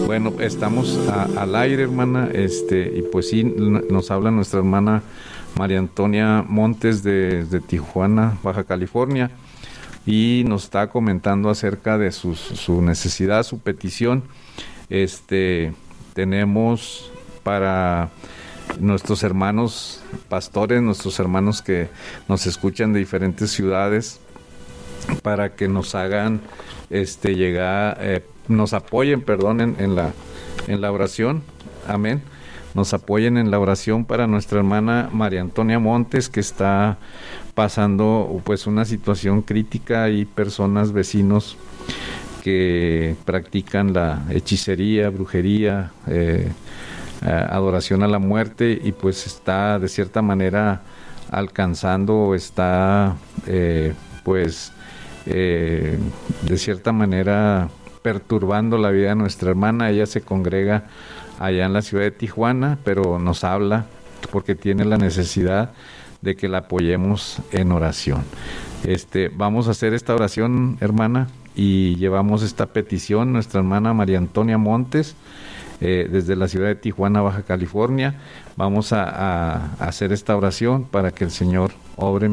Bueno, estamos al aire, hermana, y pues sí, nos habla nuestra hermana María Antonia Montes de Tijuana, Baja California, y nos está comentando acerca de su necesidad, su petición. Tenemos para nuestros hermanos pastores, nuestros hermanos que nos escuchan de diferentes ciudades, para que nos hagan llegar, nos apoyen, perdón, en la oración. Amén. Nos apoyen en la oración para nuestra hermana María Antonia Montes, que está pasando pues una situación crítica. Hay personas, vecinos, que practican la hechicería, brujería, adoración a la muerte, y pues está de cierta manera alcanzando, está de cierta manera perturbando la vida de nuestra hermana. Ella se congrega allá en la ciudad de Tijuana, pero nos habla porque tiene la necesidad de que la apoyemos en oración. Vamos a hacer esta oración, hermana, y llevamos esta petición, nuestra hermana María Antonia Montes, desde la ciudad de Tijuana, Baja California. Vamos a hacer esta oración para que el Señor obre